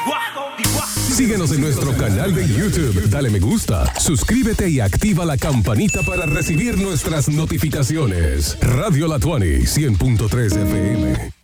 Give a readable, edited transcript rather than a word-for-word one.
Síguenos en nuestro canal de YouTube, dale me gusta, suscríbete y activa la campanita para recibir nuestras notificaciones. Radio La Tuani, 100.3 FM.